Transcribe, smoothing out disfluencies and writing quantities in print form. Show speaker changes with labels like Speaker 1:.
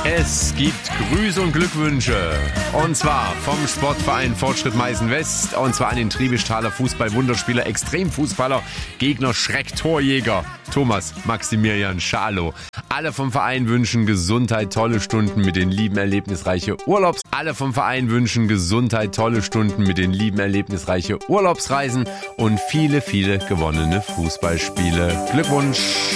Speaker 1: Es gibt Grüße und Glückwünsche. Und zwar vom Sportverein Fortschritt Meißen West. Und zwar an den Triebischtaler Fußball-Wunderspieler, Extremfußballer, Gegner Schreck-Torjäger Thomas Maximilian Schalow. Alle vom Verein wünschen Gesundheit, tolle Stunden mit den lieben erlebnisreiche Urlaubsreisen und viele, viele gewonnene Fußballspiele. Glückwunsch!